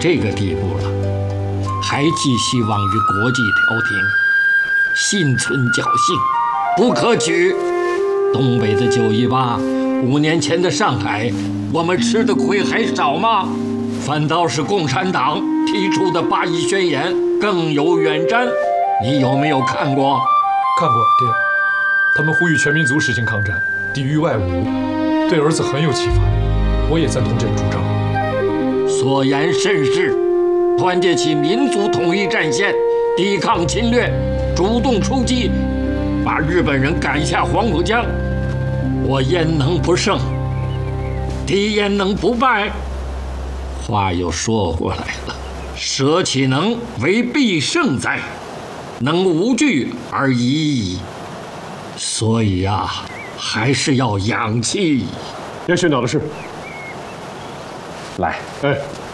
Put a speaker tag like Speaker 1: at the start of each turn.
Speaker 1: 这个地步了，还寄希望于国际调停，心存侥幸，不可取。东北的9·18，5年前的上海，我们吃的亏还少吗？反倒是共产党提出的8·1宣言更有远瞻。你有没有看过？
Speaker 2: 看过，爹。他们呼吁全民族实行抗战，抵御外侮，对儿子很有启发。我也赞同这个主张。
Speaker 1: 所言甚是，团结起民族统一战线，抵抗侵略，主动出击，把日本人赶下黄浦江，我焉能不胜？敌焉能不败？话又说过来了，舍岂能为必胜哉？能无惧而已矣。所以呀，还是要养气。
Speaker 3: 叶训导的事。来，
Speaker 2: 哎，